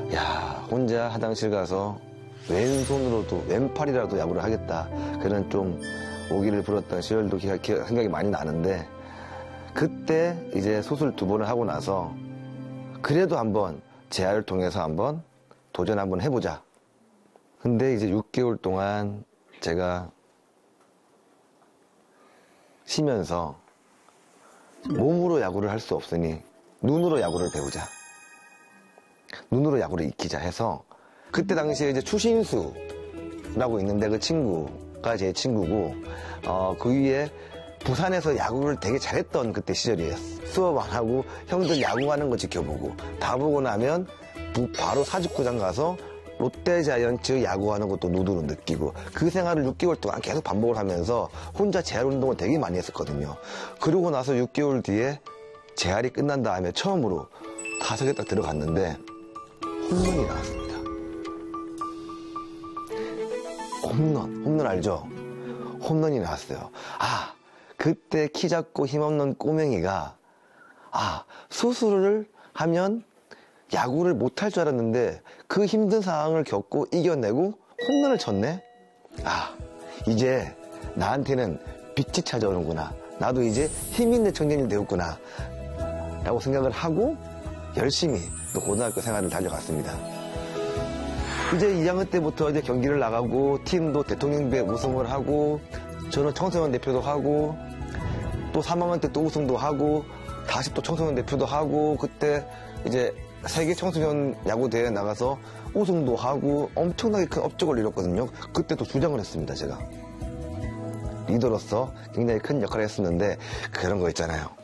야, 혼자 화장실 가서 왼손으로도 왼팔이라도 야구를 하겠다. 그런 좀 오기를 부렸던 시절도 생각이 많이 나는데, 그때 이제 수술 2번을 하고 나서 그래도 한번 재활을 통해서 한번 도전 한번 해보자. 근데 이제 6개월 동안 제가 쉬면서 몸으로 야구를 할 수 없으니 눈으로 야구를 배우자. 눈으로 야구를 익히자 해서, 그때 당시에 이제 추신수라고 있는데 그 친구가 제 친구고, 그 위에 부산에서 야구를 되게 잘했던 그때 시절이에요. 수업 안 하고 형들 야구하는 거 지켜보고, 다 보고 나면 바로 사직구장 가서 롯데자이언츠 야구하는 것도 눈으로 느끼고, 그 생활을 6개월 동안 계속 반복을 하면서 혼자 재활 운동을 되게 많이 했었거든요. 그러고 나서 6개월 뒤에 재활이 끝난 다음에 처음으로 타석에 딱 들어갔는데 홈런이 나왔습니다. 홈런 알죠? 홈런이 나왔어요. 아, 그때 키 작고 힘없는 꼬맹이가, 아, 수술을 하면 야구를 못할 줄 알았는데 그 힘든 상황을 겪고 이겨내고 홈런을 쳤네? 아, 이제 나한테는 빛이 찾아오는구나. 나도 이제 힘있는 청년이 되었구나. 라고 생각을 하고 열심히 또 고등학교 생활을 달려갔습니다. 이제 2학년 때부터 이제 경기를 나가고 팀도 대통령배 우승을 하고, 저는 청소년 대표도 하고, 또 3학년 때 또 우승도 하고, 다시 또 청소년 대표도 하고, 그때 이제 세계 청소년 야구 대회에 나가서 우승도 하고 엄청나게 큰 업적을 이뤘거든요. 그때 또 주장을 했습니다, 제가. 리더로서 굉장히 큰 역할을 했었는데, 그런 거 있잖아요.